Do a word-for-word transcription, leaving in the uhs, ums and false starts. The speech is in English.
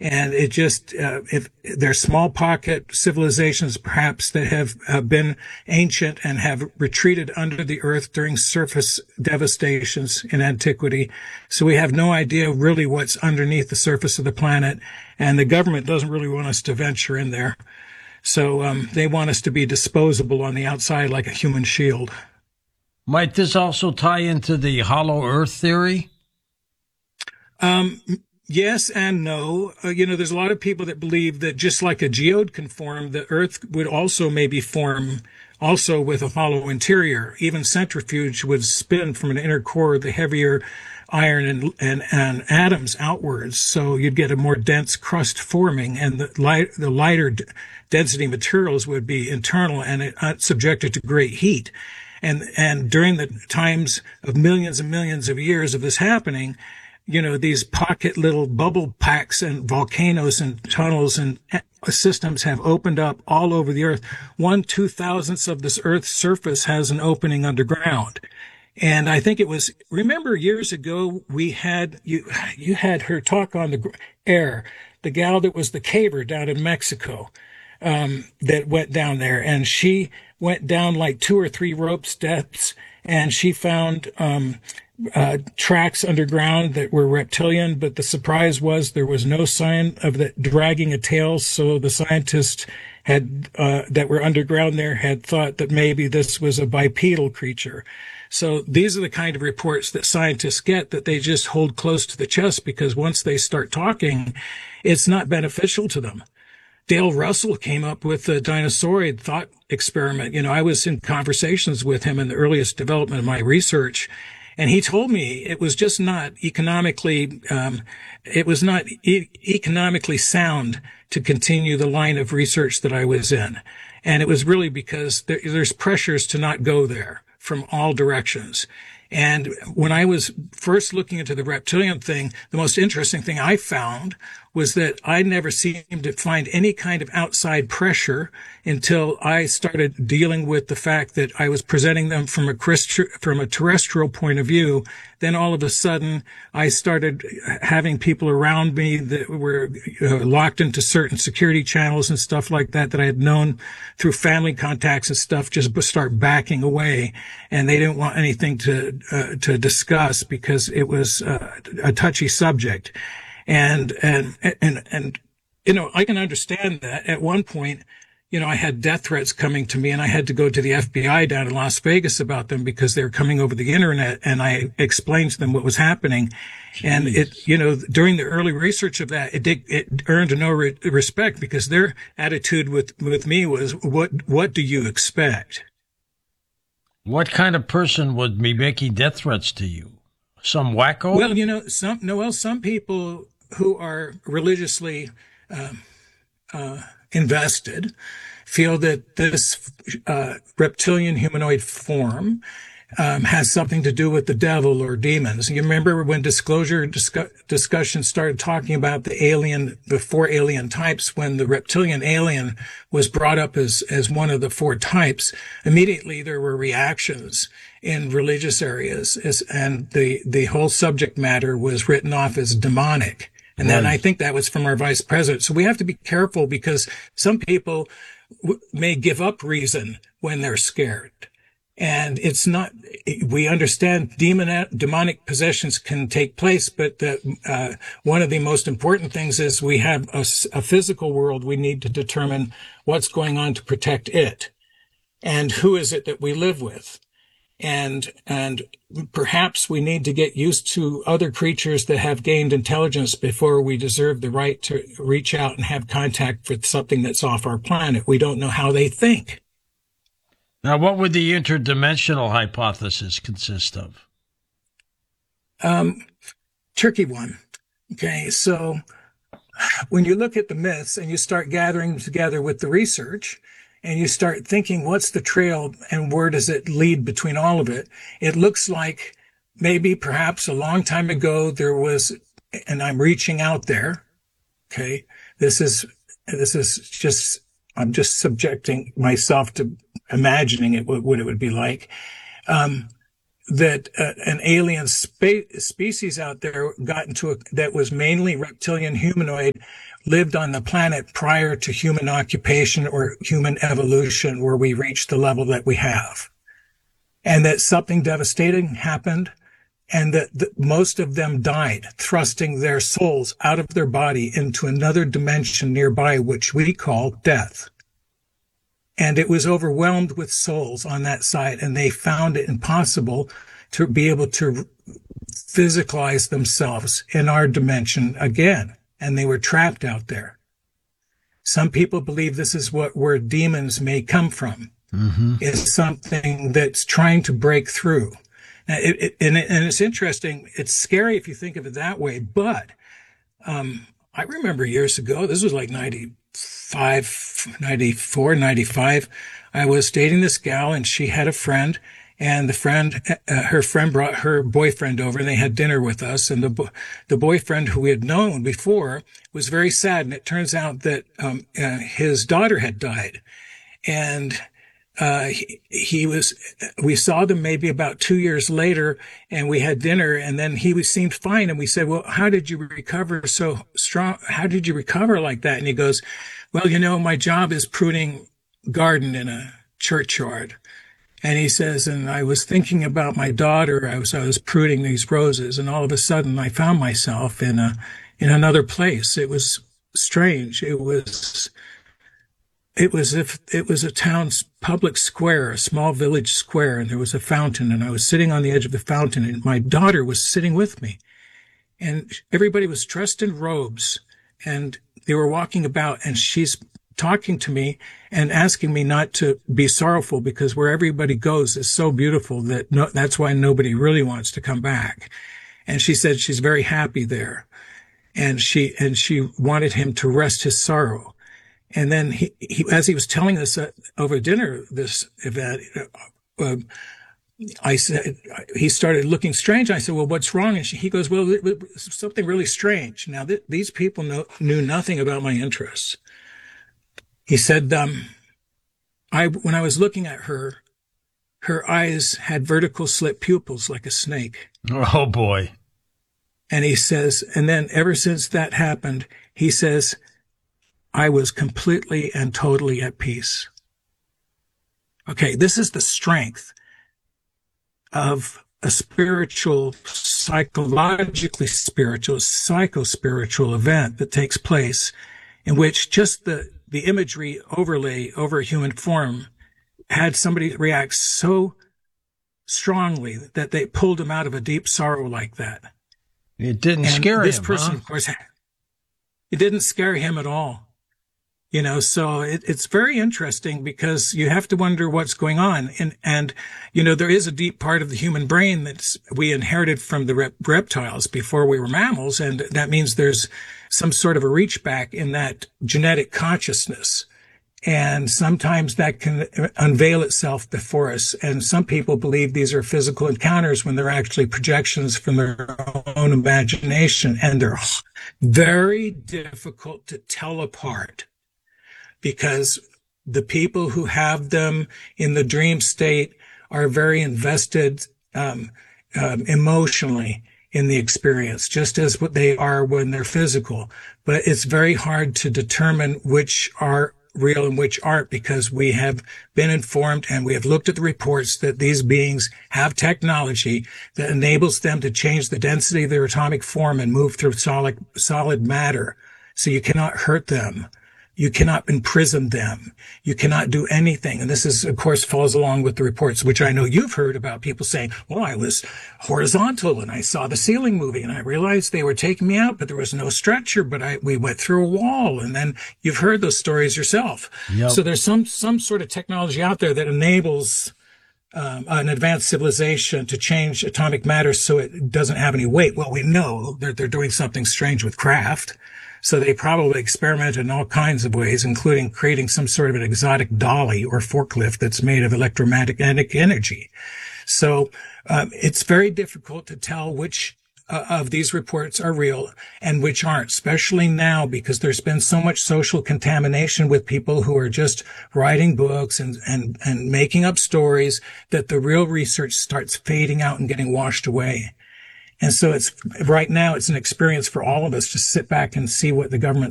And it just, uh, if there's small pocket civilizations perhaps that have uh, been ancient and have retreated under the earth during surface devastations in antiquity. So we have no idea really what's underneath the surface of the planet. And the government doesn't really want us to venture in there. So um, they want us to be disposable on the outside like a human shield. Might this also tie into the hollow earth theory? Um, yes and no. Uh, you know, there's a lot of people that believe that just like a geode can form, the earth would also maybe form also with a hollow interior. Even centrifuge would spin from an inner core the heavier iron and, and, and atoms outwards. So you'd get a more dense crust forming, and the light, the lighter d- density materials would be internal and uh, subjected to great heat. And, and during the times of millions and millions of years of this happening, you know, these pocket little bubble packs and volcanoes and tunnels and systems have opened up all over the earth. One two thousandths of this earth's surface has an opening underground. And I think it was, remember years ago, we had, you, you had her talk on the air, the gal that was the caver down in Mexico, um, that went down there, and she went down like two or three rope steps, and she found, um, uh, tracks underground that were reptilian, but the surprise was there was no sign of that dragging a tail. So the scientists had, uh, that were underground there had thought that maybe this was a bipedal creature. So these are the kind of reports that scientists get that they just hold close to the chest, because once they start talking, it's not beneficial to them. Dale Russell came up with the dinosaurid thought experiment. You know, I was in conversations with him in the earliest development of my research, and he told me it was just not economically, um, it was not e- economically sound to continue the line of research that I was in. And it was really because there, there's pressures to not go there from all directions. And when I was first looking into the reptilian thing, the most interesting thing I found was that I never seemed to find any kind of outside pressure until I started dealing with the fact that I was presenting them from a from a terrestrial point of view. Then all of a sudden, I started having people around me that were uh, locked into certain security channels and stuff like that that I had known through family contacts and stuff just start backing away, and they didn't want anything to uh, to discuss because it was uh, a touchy subject. And, and, and, and, you know, I can understand that. At one point, you know, I had death threats coming to me, and I had to go to the F B I down in Las Vegas about them because they were coming over the internet, and I explained to them what was happening. Jeez. And it, you know, during the early research of that, it did, it earned no re- respect because their attitude with, with me was, what, what do you expect? What kind of person would be making death threats to you? Some wacko? Well, you know, some, no, well, some people who are religiously um, uh, invested feel that this uh, reptilian humanoid form um, has something to do with the devil or demons. You remember when disclosure discu- discussion started talking about the alien, the four alien types, when the reptilian alien was brought up as, as one of the four types, immediately there were reactions in religious areas, as, and the, the whole subject matter was written off as demonic. And then I think that was from our vice president. So we have to be careful because some people w- may give up reason when they're scared. And it's not, we understand demon, demonic possessions can take place, but the, uh, one of the most important things is we have a, a physical world. We need to determine what's going on to protect it. And who is it that we live with? And, and perhaps we need to get used to other creatures that have gained intelligence before we deserve the right to reach out and have contact with something that's off our planet. We don't know how they think. Now, what would the interdimensional hypothesis consist of? Um, tricky one. Okay. So when you look at the myths and you start gathering together with the research, and you start thinking, what's the trail and where does it lead between all of it? It looks like maybe perhaps a long time ago there was, and I'm reaching out there. Okay. This is, this is just, I'm just subjecting myself to imagining it, what it would be like. Um, that uh, an alien spa- species out there got into a, that was mainly reptilian humanoid, lived on the planet prior to human occupation or human evolution, where we reached the level that we have, and that something devastating happened, and that the, most of them died, thrusting their souls out of their body into another dimension nearby, which we call death. And it was overwhelmed with souls on that side, and they found it impossible to be able to physicalize themselves in our dimension again, and they were trapped out there. Some people believe this is what where demons may come from. Mm-hmm. It's something that's trying to break through. Now, it, it, and, it, and it's interesting. It's scary if you think of it that way, but um, I remember years ago, this was like ninety-five, ninety-four, ninety-five. I was dating this gal, and she had a friend, and the friend, uh, her friend brought her boyfriend over, and they had dinner with us. And the the boyfriend, who we had known before, was very sad. And it turns out that um, uh, his daughter had died, and uh, he, he was. We saw them maybe about two years later, and we had dinner. And then he was, seemed fine, and we said, "Well, how did you recover so strong? How did you recover like that?" And he goes, "Well, you know, my job is pruning garden in a churchyard." And he says, and I was thinking about my daughter. I was, I was pruning these roses, and all of a sudden I found myself in a, in another place. It was strange. It was, it was if it was a town's public square, a small village square, and there was a fountain, and I was sitting on the edge of the fountain, and my daughter was sitting with me, and everybody was dressed in robes, and they were walking about, and she's talking to me and asking me not to be sorrowful, because where everybody goes is so beautiful that no, that's why nobody really wants to come back. And she said she's very happy there. And she, and she wanted him to rest his sorrow. And then he, he as he was telling us uh, over dinner, this event, uh, uh, I said, he started looking strange. I said, "Well, what's wrong?" And she, he goes, "Well, it, it, something really strange." Now, th- these people know, knew nothing about my interests. He said, um, I, when I was looking at her, her eyes had vertical slit pupils like a snake. Oh, boy. And he says, and then ever since that happened, he says, I was completely and totally at peace. Okay, this is the strength of a spiritual, psychologically spiritual, psycho-spiritual event that takes place, in which just the the imagery overlay over a human form had somebody react so strongly that they pulled him out of a deep sorrow like that. It didn't and scare this him, person, huh? of course, it didn't scare him at all. You know, so it, it's very interesting, because you have to wonder what's going on. And, and, you know, there is a deep part of the human brain that we inherited from the rep- reptiles before we were mammals. And that means there's some sort of a reach back in that genetic consciousness. And sometimes that can unveil itself before us. And some people believe these are physical encounters when they're actually projections from their own imagination. And they're very difficult to tell apart, because the people who have them in the dream state are very invested um, um, emotionally in the experience, just as what they are when they're physical. But it's very hard to determine which are real and which aren't, because we have been informed and we have looked at the reports that these beings have technology that enables them to change the density of their atomic form and move through solid, solid matter. So you cannot hurt them. You cannot imprison them. You cannot do anything. And this is, of course, falls along with the reports, which I know you've heard about, people saying, well, I was horizontal and I saw the ceiling moving and I realized they were taking me out, but there was no stretcher, but I, we went through a wall. And then you've heard those stories yourself. Yep. So there's some, some sort of technology out there that enables um, an advanced civilization to change atomic matter so it doesn't have any weight. Well, we know they're, they're doing something strange with craft. So they probably experimented in all kinds of ways, including creating some sort of an exotic dolly or forklift that's made of electromagnetic energy. So um, it's very difficult to tell which uh, of these reports are real and which aren't, especially now because there's been so much social contamination with people who are just writing books and, and, and making up stories that the real research starts fading out and getting washed away. And so it's right now, it's an experience for all of us to sit back and see what the government